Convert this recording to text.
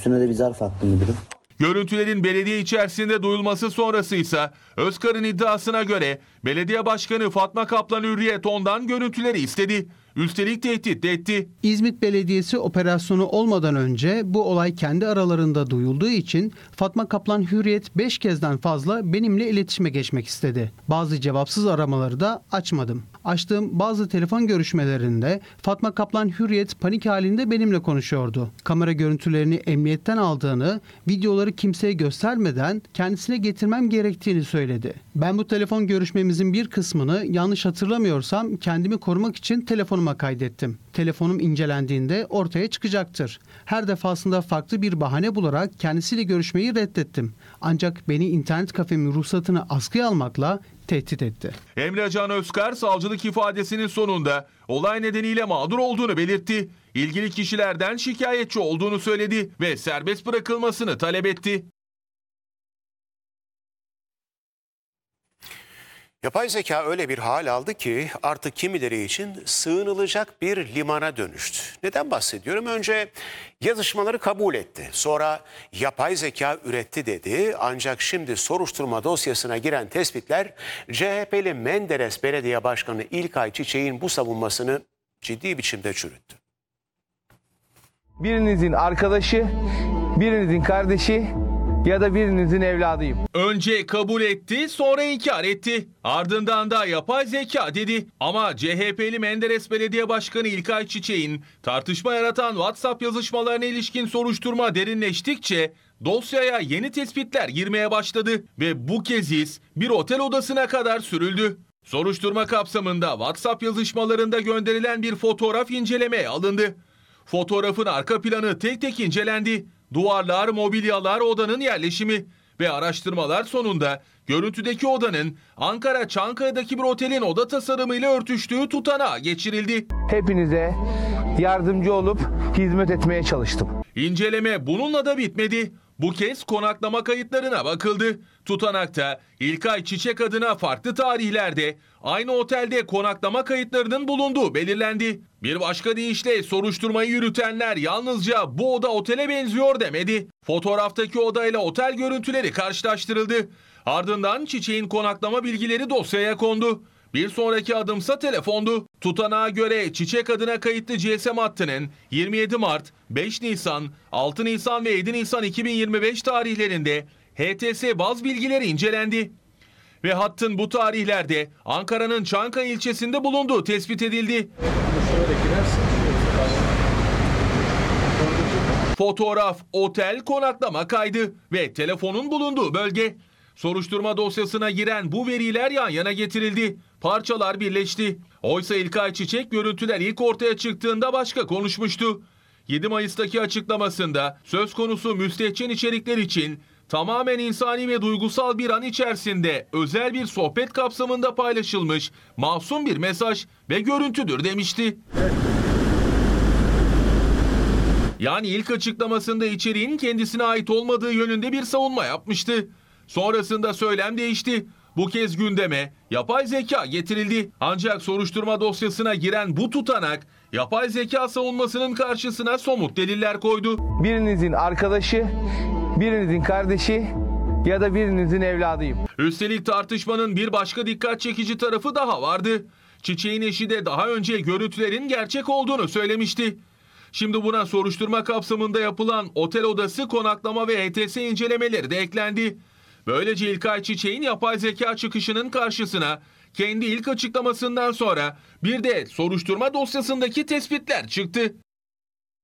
Üstüne de bir zarf attım müdürüm. Görüntülerin belediye içerisinde duyulması sonrası ise Özkar'ın iddiasına göre belediye başkanı Fatma Kaplan Hürriyet ondan görüntüleri istedi. Üstelik tehdit de etti. İzmit Belediyesi operasyonu olmadan önce bu olay kendi aralarında duyulduğu için Fatma Kaplan Hürriyet 5 kezden fazla benimle iletişime geçmek istedi. Bazı cevapsız aramaları da açmadım. Açtığım bazı telefon görüşmelerinde Fatma Kaplan Hürriyet panik halinde benimle konuşuyordu. Kamera görüntülerini emniyetten aldığını, videoları kimseye göstermeden kendisine getirmem gerektiğini söyledi. Ben bu telefon görüşmemizin bir kısmını yanlış hatırlamıyorsam kendimi korumak için telefonuma kaydettim. Telefonum incelendiğinde ortaya çıkacaktır. Her defasında farklı bir bahane bularak kendisiyle görüşmeyi reddettim. Ancak beni internet kafemin ruhsatını askıya almakla tehdit etti. Emre Can Özkar savcılık ifadesinin sonunda olay nedeniyle mağdur olduğunu belirtti. İlgili kişilerden şikayetçi olduğunu söyledi ve serbest bırakılmasını talep etti. Yapay zeka öyle bir hal aldı ki artık kimileri için sığınılacak bir limana dönüştü. Neden bahsediyorum? Önce yazışmaları kabul etti. Sonra yapay zeka üretti dedi. Ancak şimdi soruşturma dosyasına giren tespitler CHP'li Menderes Belediye Başkanı İlkay Çiçek'in bu savunmasını ciddi biçimde çürüttü. Birinizin arkadaşı, birinizin kardeşi ya da birinizin evladıyım. Önce kabul etti, sonra inkar etti. Ardından da yapay zeka dedi. Ama CHP'li Menderes Belediye Başkanı İlkay Çiçek'in tartışma yaratan WhatsApp yazışmalarına ilişkin soruşturma derinleştikçe dosyaya yeni tespitler girmeye başladı ve bu kez iz bir otel odasına kadar sürüldü. Soruşturma kapsamında WhatsApp yazışmalarında gönderilen bir fotoğraf incelemeye alındı. Fotoğrafın arka planı tek tek incelendi. Duvarlar, mobilyalar, odanın yerleşimi ve araştırmalar sonunda görüntüdeki odanın Ankara Çankaya'daki bir otelin oda tasarımıyla örtüştüğü tutanağa geçirildi. Hepinize yardımcı olup hizmet etmeye çalıştım. İnceleme bununla da bitmedi. Bu kez konaklama kayıtlarına bakıldı. Tutanakta İlkay Çiçek adına farklı tarihlerde aynı otelde konaklama kayıtlarının bulunduğu belirlendi. Bir başka deyişle soruşturmayı yürütenler yalnızca bu oda otele benziyor demedi. Fotoğraftaki odayla otel görüntüleri karşılaştırıldı. Ardından Çiçek'in konaklama bilgileri dosyaya kondu. Bir sonraki adımsa telefondu. Tutanağa göre Çiçek adına kayıtlı GSM hattının 27 Mart, 5 Nisan, 6 Nisan ve 7 Nisan 2025 tarihlerinde HTS baz bilgileri incelendi. Ve hattın bu tarihlerde Ankara'nın Çankaya ilçesinde bulunduğu tespit edildi. Fotoğraf, otel, konaklama kaydı ve telefonun bulunduğu bölge. Soruşturma dosyasına giren bu veriler yan yana getirildi. Parçalar birleşti. Oysa İlkay Çiçek görüntüler ilk ortaya çıktığında başka konuşmuştu. 7 Mayıs'taki açıklamasında söz konusu müstehcen içerikler için tamamen insani ve duygusal bir an içerisinde özel bir sohbet kapsamında paylaşılmış masum bir mesaj ve görüntüdür demişti. Yani ilk açıklamasında içeriğin kendisine ait olmadığı yönünde bir savunma yapmıştı. Sonrasında söylem değişti. Bu kez gündeme yapay zeka getirildi. Ancak soruşturma dosyasına giren bu tutanak yapay zeka savunmasının karşısına somut deliller koydu. Birinizin arkadaşı, birinizin kardeşi ya da birinizin evladıyım. Üstelik tartışmanın bir başka dikkat çekici tarafı daha vardı. Çiçek'in eşi de daha önce görüntülerin gerçek olduğunu söylemişti. Şimdi buna soruşturma kapsamında yapılan otel odası, konaklama ve HTS incelemeleri de eklendi. Böylece İlkay Çiçek'in yapay zeka çıkışının karşısına kendi ilk açıklamasından sonra bir de soruşturma dosyasındaki tespitler çıktı.